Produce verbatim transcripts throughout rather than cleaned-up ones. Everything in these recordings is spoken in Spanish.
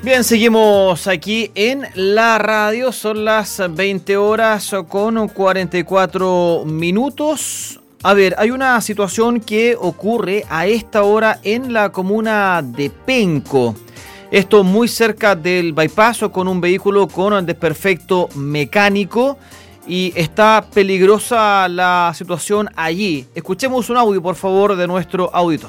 Bien, seguimos aquí en la radio, son las veinte horas con cuarenta y cuatro minutos. A ver, hay una situación que ocurre a esta hora en la comuna de Penco. Esto muy cerca del bypass con un vehículo con desperfecto mecánico y está peligrosa la situación allí. Escuchemos un audio, por favor, de nuestro auditor.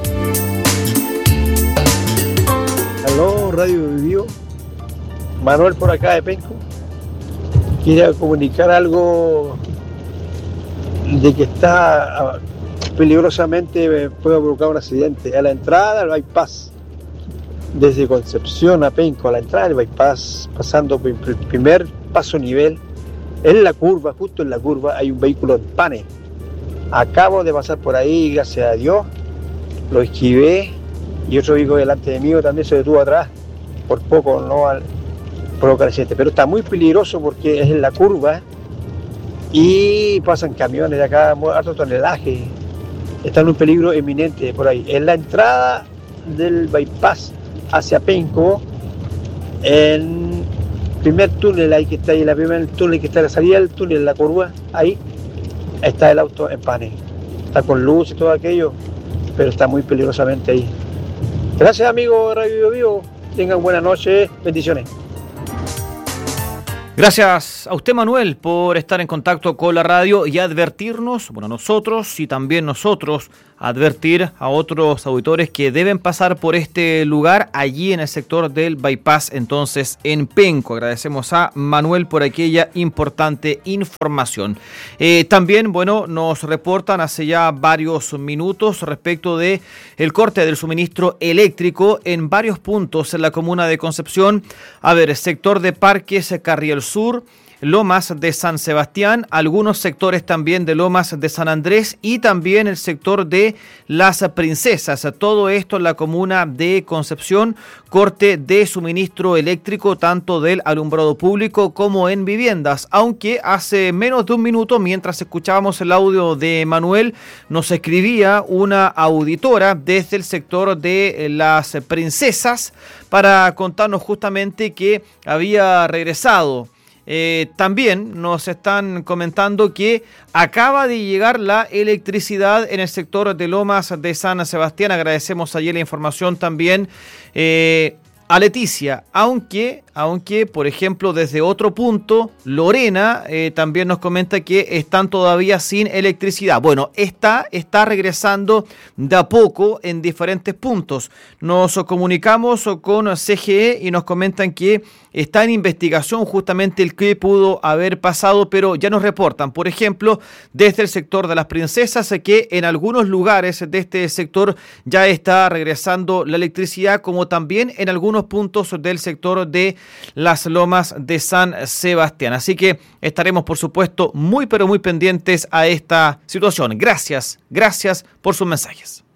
Aló, Radio Vivió, Manuel por acá de Penco. Quería comunicar algo de que está peligrosamente, puede provocar un accidente a la entrada del bypass, desde Concepción a Penco, a la entrada del bypass, pasando por el primer paso nivel, en la curva, justo en la curva, hay un vehículo en pane. Acabo de pasar por ahí, gracias a Dios, lo esquivé. Y otro vehículo delante de mí también se detuvo atrás, por poco no al provocar accidente. Pero está muy peligroso porque es en la curva y pasan camiones de acá, alto tonelaje. Está en un peligro eminente por ahí. En la entrada del bypass hacia Penco, en el primer túnel ahí que está ahí, la primer túnel que está a la salida del túnel, en la curva, ahí está el auto en pane. Está con luz y todo aquello, pero está muy peligrosamente ahí. Gracias, amigo de Radio Vivo. Tengan buena noche. Bendiciones. Gracias a usted, Manuel, por estar en contacto con la radio y advertirnos, bueno, nosotros y también nosotros, advertir a otros auditores que deben pasar por este lugar allí en el sector del bypass, entonces en Penco. Agradecemos a Manuel por aquella importante información. Eh, también, bueno, nos reportan hace ya varios minutos respecto de el corte del suministro eléctrico en varios puntos en la comuna de Concepción. A ver, sector de Parques Carriel Sur, Lomas de San Sebastián, algunos sectores también de Lomas de San Andrés y también el sector de Las Princesas. Todo esto en la comuna de Concepción, corte de suministro eléctrico tanto del alumbrado público como en viviendas. Aunque hace menos de un minuto, mientras escuchábamos el audio de Manuel, nos escribía una auditora desde el sector de Las Princesas para contarnos justamente que había regresado. Eh, también nos están comentando que acaba de llegar la electricidad en el sector de Lomas de San Sebastián. Agradecemos ayer la información también eh, a Leticia, aunque, aunque, por ejemplo, desde otro punto, Lorena eh, también nos comenta que están todavía sin electricidad. Bueno, está, está regresando de a poco en diferentes puntos. Nos comunicamos con C G E y nos comentan que está en investigación justamente el que pudo haber pasado, pero ya nos reportan, por ejemplo, desde el sector de Las Princesas, que en algunos lugares de este sector ya está regresando la electricidad, como también en algunos puntos del sector de Las Lomas de San Sebastián. Así que estaremos, por supuesto, muy pero muy pendientes a esta situación. Gracias, gracias por sus mensajes.